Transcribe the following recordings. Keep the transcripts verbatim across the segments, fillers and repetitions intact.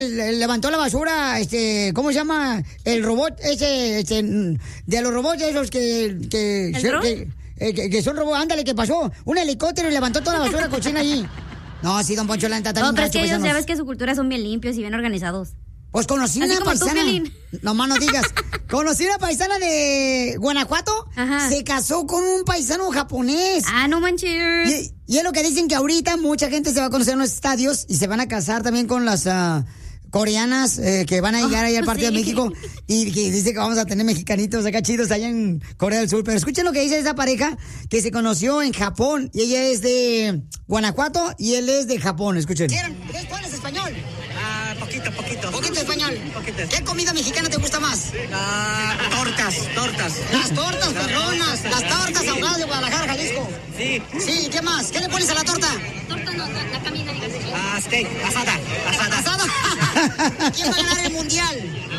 Le- levantó la basura, este, ¿cómo se llama? El robot ese, este, de los robots esos que, que, ¿El se- dron? que, eh, que- que son robots, ándale, que pasó un helicóptero y levantó toda la basura cochina allí. No, sí, don Poncho, la neta, está No, bien pero es gacho, que ellos paisanos. ya ves que su cultura son bien limpios y bien organizados. Pues conocí Así una como tú, paisana. Piolín. No más no digas. Conocí una paisana de Guanajuato. Ajá. Se casó con un paisano japonés. Ah, no manches. Y, y es lo que dicen que ahorita mucha gente se va a conocer en los estadios y se van a casar también con las ah, coreanas eh, que van a llegar ahí al Oh, partido sí. de México y que dice que vamos a tener mexicanitos acá chidos allá en Corea del Sur. Pero escuchen lo que dice esa pareja que se conoció en Japón y ella es de Guanajuato y él es de Japón. Escuchen. ¿Tú hablas español? Ah, poquito, poquito. Poquito español. Poquito. ¿Qué comida mexicana te gusta más? Ah, tortas, tortas. Las tortas perronas, las tortas ahogadas de Guadalajara, Jalisco. Sí. Sí, ¿qué más? ¿Qué le pones a la torta? Torta no, la, la camina, Ah, steak, asada, asada. ¿Asada? ¿Quién va a ganar el mundial?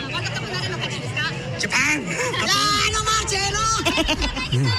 Chapán. ¡Ya, no marche, no!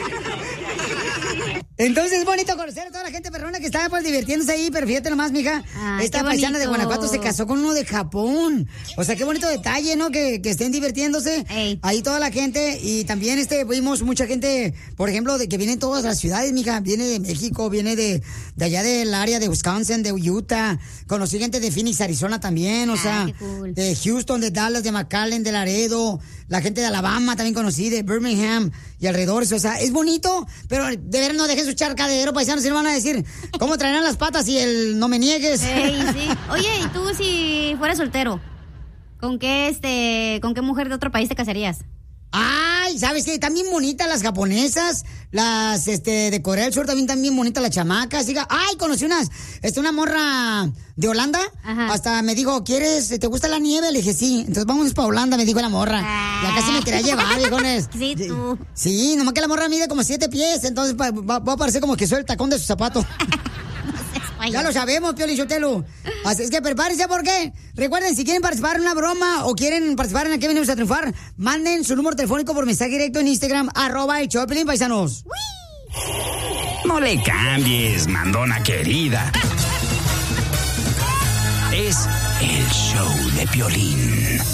Entonces es bonito conocer a toda la gente perrona que estaba pues divirtiéndose ahí, pero fíjate nomás, mija, Ay, esta qué paisana de bonito. Guanajuato se casó con uno de Japón. O sea, qué bonito detalle, ¿no? Que, que estén divirtiéndose Ey. ahí toda la gente. Y también este vimos mucha gente, por ejemplo, de que vienen todas las ciudades, mija. Viene de México, viene de, de allá del área de Wisconsin, de Utah. Conocí gente de Phoenix, Arizona también, o Ah, sea, qué cool. de Houston, de Dallas, de McAllen, de Laredo. La gente de Alabama también conocí, de Birmingham y alrededores. O sea, es bonito, pero de ver no dejen su charcadero, paisanos, si no van a decir, ¿cómo traerán las patas y el no me niegues? Ey, sí. Oye, ¿y tú si fueras soltero? ¿Con qué este, con qué mujer de otro país te casarías? Ay, ¿sabes qué? También bonitas las japonesas, las este de Corea del Sur también también bonitas las chamacas. Diga, ay, conocí unas, este una morra de Holanda, Ajá. hasta me dijo, ¿quieres, te gusta la nieve? Le dije, sí. Entonces vamos para Holanda, me dijo la morra. Ya casi me quería llevar, viejones. Sí, tú. Sí, nomás que la morra mide como siete pies, entonces va, va- va a parecer como que soy el tacón de su zapato. Ya lo sabemos, Piolín Sotelo. Así es que prepárense porque, recuerden, si quieren participar en una broma o quieren participar en Aquí Venimos a Triunfar, manden su número telefónico por mensaje directo en Instagram, arroba el show de Piolín, paisanos. No le cambies, mandona querida. Es el show de Piolín.